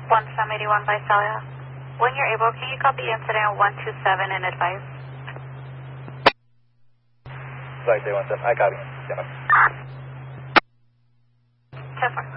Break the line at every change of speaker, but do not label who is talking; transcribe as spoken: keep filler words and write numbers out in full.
one seven eighty-one Visalia. When you're able, can you copy incident one two seven and advise?
Flight day one seven, I copy. Yeah.
ten four.